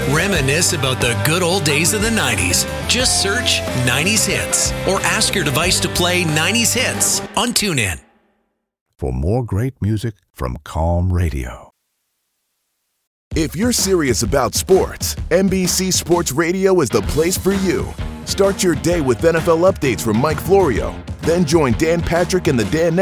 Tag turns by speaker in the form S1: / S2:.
S1: Reminisce about the good old days of the 90s. Just search 90s Hits or ask your device to play 90s Hits on TuneIn.
S2: For more great music from Calm Radio.
S3: If you're serious about sports, NBC Sports Radio is the place for you. Start your day with NFL updates from Mike Florio. Then join Dan Patrick and the Dan